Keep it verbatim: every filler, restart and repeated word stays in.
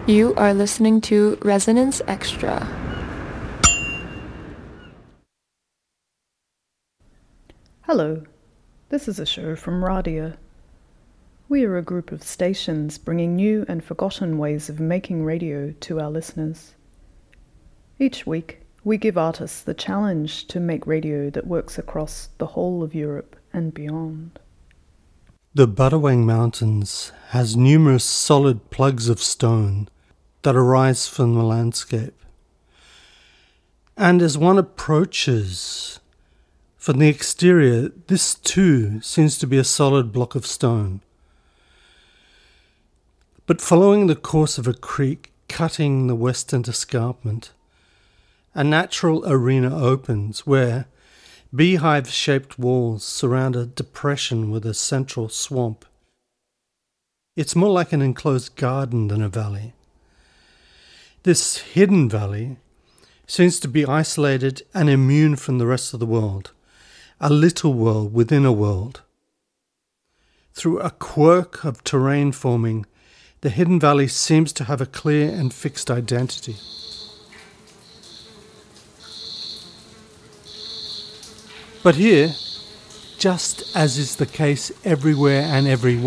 You are listening to Resonance Extra. Hello, this is a show from Radia. We are a group of stations bringing new and forgotten ways of making radio to our listeners. Each week, we give artists the challenge to make radio that works across the whole of Europe and beyond. The Buttawang Mountains has numerous solid plugs of stone that arise from the landscape. And as one approaches from the exterior, this too seems to be a solid block of stone. But following the course of a creek cutting the western escarpment, a natural arena opens where beehive-shaped walls surround a depression with a central swamp. It's more like an enclosed garden than a valley. This hidden valley seems to be isolated and immune from the rest of the world, a little world within a world. Through a quirk of terrain forming, the hidden valley seems to have a clear and fixed identity. But here, just as is the case everywhere and everywhere,